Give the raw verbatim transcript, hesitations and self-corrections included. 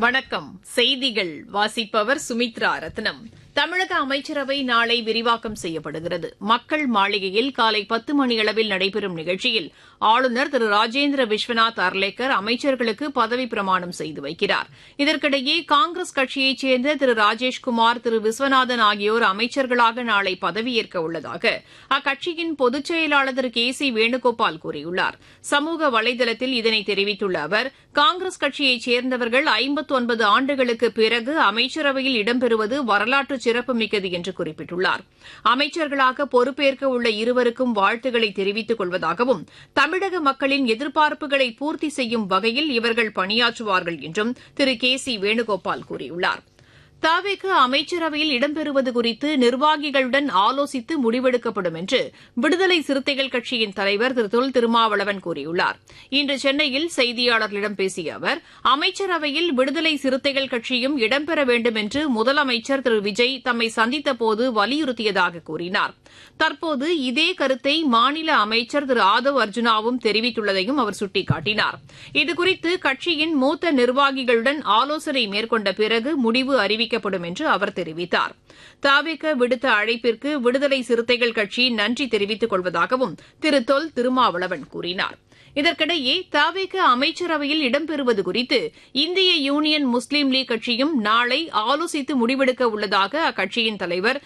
வணக்கம். செய்திகள் வாசிப்பவர் சுமித்ரா ரத்னம். தமிழக அமைச்சரவை நாளை விரிவாக்கம் செய்யப்படுகிறது. மக்கள் மாளிகையில் காலை பத்து மணியளவில் நடைபெறும் நிகழ்ச்சியில் ஆளுநர் திரு ராஜேந்திர விஸ்வநாத் அர்லேக்கர் அமைச்சர்களுக்கு பதவிப் பிரமாணம் செய்து வைக்கிறார். இதற்கிடையே காங்கிரஸ் கட்சியைச் சேர்ந்த திரு ராஜேஷ்குமார், திரு விஸ்வநாதன் ஆகியோர் அமைச்சர்களாக நாளை பதவியேற்க உள்ளதாக அக்கட்சியின் பொதுச் செயலாளர் திரு கே சி வேணுகோபால் கூறியுள்ளார். சமூக வலைதளத்தில் இதனை தெரிவித்துள்ள அவர், காங்கிரஸ் கட்சியைச் சேர்ந்தவர்கள் ஐம்பத்து ஒன்பது ஆண்டுகளுக்கு பிறகு அமைச்சரவையில் இடம்பெறுவது வரலாற்று சிறப்புமிக்கது என்று குறிப்பிட்டுள்ளார். அமைச்சர்களாக பொறுப்பேற்க உள்ள இருவருக்கும் வாழ்த்துக்களை தெரிவித்துக் கொள்வதாகவும், தமிழக மக்களின் எதிர்பார்ப்புகளை பூர்த்தி செய்யும் வகையில் இவர்கள் பணியாற்றுவார்கள் என்றும் திரு கே சி வேணுகோபால் கூறியுள்ளார். தவேக அமைச்சரவையில் இடம்பெறுவது குறித்து நிர்வாகிகளுடன் ஆலோசித்து முடிவெடுக்கப்படும் என்று விடுதலை சிறுத்தைகள் கட்சியின் தலைவர் திரு தொல் திருமாவளவன் கூறியுள்ளார். இன்று சென்னையில் செய்தியாளர்களிடம் பேசிய அவர், அமைச்சரவையில் விடுதலை சிறுத்தைகள் கட்சியும் இடம்பெற வேண்டும் என்று முதலமைச்சர் திரு விஜய் தம்மை சந்தித்தபோது வலியுறுத்தியதாக கூறினார். தற்போது இதே கருத்தை மாநில அமைச்சர் திரு ஆதவ் அர்ஜுனாவும் தெரிவித்துள்ளதையும் அவர் சுட்டிக்காட்டினார். இதுகுறித்து கட்சியின் மூத்த நிர்வாகிகளுடன் ஆலோசனை மேற்கொண்ட பிறகு முடிவு அறிவிக்கப்படும் என்று அவர் தெரிவித்தார். தவேக விடுத்த அழைப்பிற்கு விடுதலை சிறுத்தைகள் கட்சி நன்றி தெரிவித்துக் கொள்வதாகவும் திரு தொல் திருமாவளவன் கூறினார். இதற்கிடையே தவேக அமைச்சரவையில் இடம்பெறுவது குறித்து இந்திய யூனியன் முஸ்லீம் லீக் கட்சியும் நாளை ஆலோசித்து முடிவெடுக்க உள்ளதாக அக்கட்சியின் தலைவர்